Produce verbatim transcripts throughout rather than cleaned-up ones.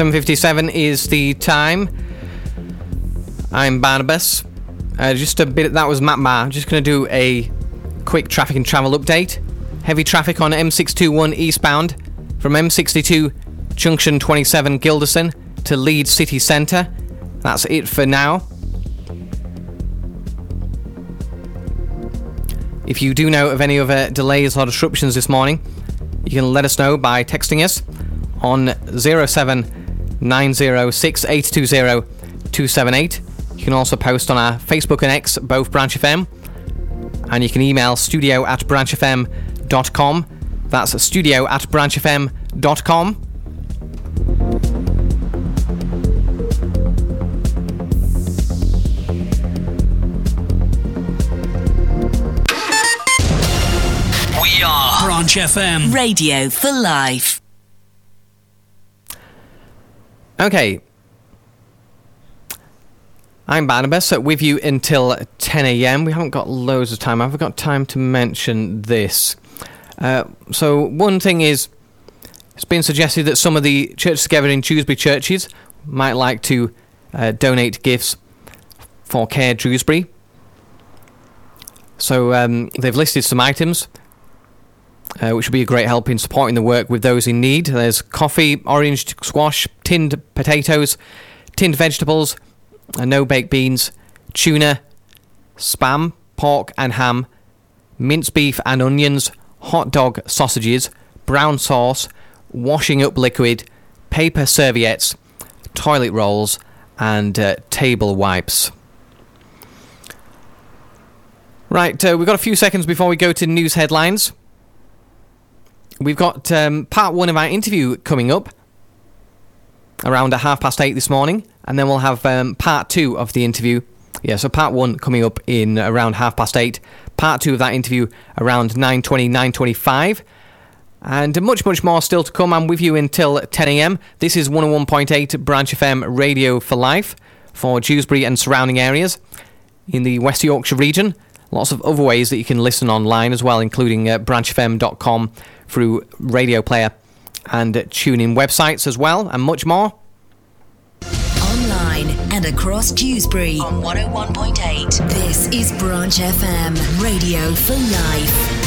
seven fifty-seven is the time. I'm Barnabas. Uh, just a bit. That was Matt Ma. Just going to do a quick traffic and travel update. Heavy traffic on M six twenty-one eastbound from M sixty-two Junction twenty-seven Gilderson to Leeds City Centre. That's it for now. If you do know of any other delays or disruptions this morning, you can let us know by texting us on zero seven nine zero six eight two zero two seven eight. You can also post on our Facebook and X, both Branch F M, and you can email studio at branch f m dot com. That's studio at branch f m dot com. We are Branch F M. Radio for life. Okay. I'm Barnabas, with you until ten a.m. We haven't got loads of time. I've got time to mention this. Uh, so one thing is, it's been suggested that some of the churches together in Dewsbury churches might like to uh, donate gifts for Care Dewsbury. So um, they've listed some items, uh, which would be a great help in supporting the work with those in need. There's coffee, orange squash, tinned potatoes, tinned vegetables, uh, no baked beans, tuna, spam, pork and ham, minced beef and onions, hot dog sausages, brown sauce, washing up liquid, paper serviettes, toilet rolls and uh, table wipes. Right, uh, we've got a few seconds before we go to news headlines. We've got um, part one of our interview coming up around at half past eight this morning, and then we'll have um, part two of the interview. Yeah, so part one coming up in around half past eight. Part two of that interview around nine twenty, nine twenty-five. And much, much more still to come. I'm with you until ten a.m. This is one oh one point eight Branch F M Radio for Life for Dewsbury and surrounding areas in the West Yorkshire region. Lots of other ways that you can listen online as well, including uh, branch f m dot com through Radio Player and uh, tune-in websites as well, and much more. Online and across Dewsbury on one oh one point eight. This is Branch F M Radio for Life.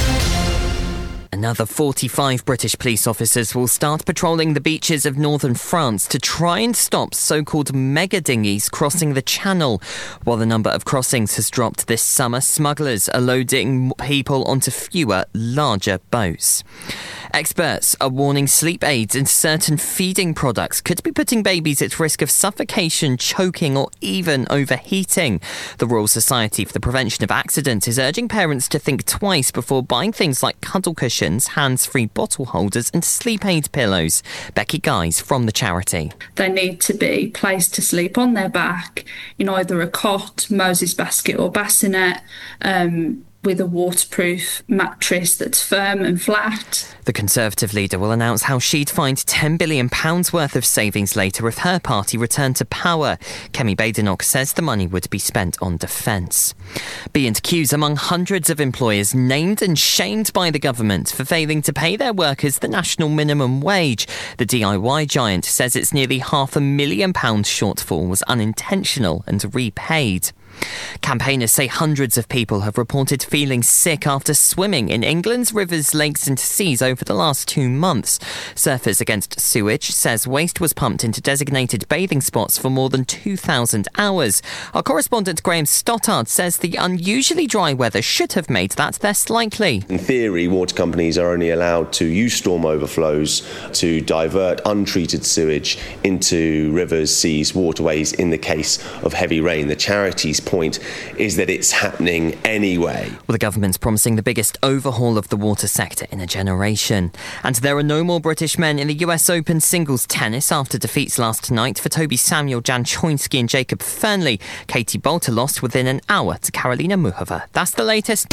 Another forty-five British police officers will start patrolling the beaches of northern France to try and stop so-called mega dinghies crossing the channel. While the number of crossings has dropped this summer, smugglers are loading people onto fewer, larger boats. Experts are warning sleep aids and certain feeding products could be putting babies at risk of suffocation, choking or even overheating. The Royal Society for the Prevention of Accident is urging parents to think twice before buying things like cuddle cushions, hands-free bottle holders and sleep aid pillows. Becky Guys from the charity. They need to be placed to sleep on their back in either a cot, Moses basket or bassinet, um, with a waterproof mattress that's firm and flat. The Conservative leader will announce how she'd find ten billion pounds worth of savings later if her party returned to power. Kemi Badenoch says the money would be spent on defence. B and Q's among hundreds of employers named and shamed by the government for failing to pay their workers the national minimum wage. The D I Y giant says its nearly half a million pounds shortfall was unintentional and repaid. Campaigners say hundreds of people have reported feeling sick after swimming in England's rivers, lakes and seas over the last two months. Surfers Against Sewage says waste was pumped into designated bathing spots for more than two thousand hours. Our correspondent Graham Stottard says the unusually dry weather should have made that less likely. In theory, water companies are only allowed to use storm overflows to divert untreated sewage into rivers, seas, waterways in the case of heavy rain. The charity's point is that it's happening anyway. Well, the government's promising the biggest overhaul of the water sector in a generation. And there are no more British men in the U S Open singles tennis after defeats last night for Toby Samuel, Jan Choinski and Jacob Fernley. Katie Bolter lost within an hour to Karolina Muchova. That's the latest.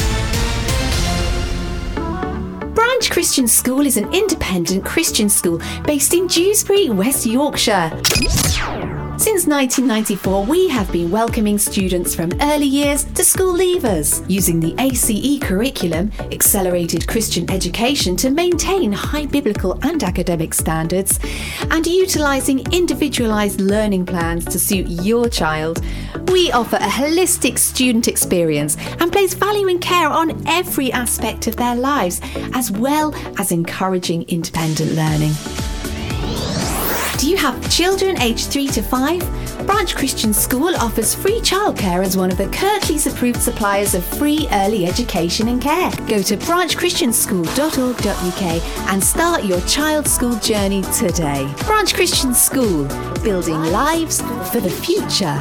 Branch Christian School is an independent Christian school based in Dewsbury, West Yorkshire. Since nineteen ninety-four, we have been welcoming students from early years to school leavers, using the A C E curriculum, accelerated Christian education to maintain high biblical and academic standards, and utilising individualised learning plans to suit your child. We offer a holistic student experience and place value and care on every aspect of their lives, as well as encouraging independent learning. Do you have children aged three to five? Branch Christian School offers free childcare as one of the Kirklees approved suppliers of free early education and care. Go to branch christian school dot org dot u k and start your child's school journey today. Branch Christian School, building lives for the future.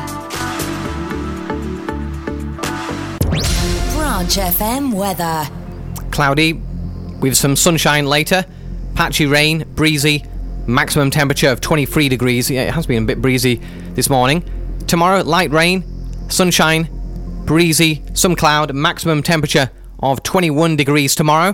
Branch F M weather. Cloudy, with some sunshine later. Patchy rain, breezy. Maximum temperature of twenty-three degrees. Yeah, it has been a bit breezy this morning. Tomorrow, light rain, sunshine, breezy, some cloud. Maximum temperature of twenty-one degrees tomorrow.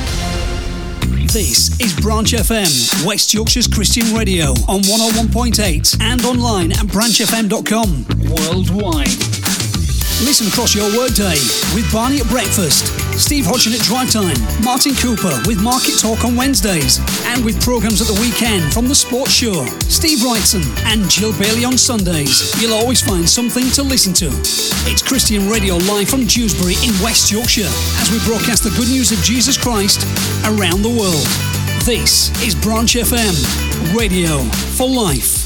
This is Branch F M, West Yorkshire's Christian radio on one oh one point eight and online at branch f m dot com. Worldwide. Listen across your workday with Barney at breakfast, Steve Hodgson at drive time, Martin Cooper with Market Talk on Wednesdays, and with programmes at the weekend from The Sports Show, Steve Wrightson and Jill Bailey on Sundays. You'll always find something to listen to. It's Christian Radio live from Dewsbury in West Yorkshire as we broadcast the good news of Jesus Christ around the world. This is Branch F M, radio for life.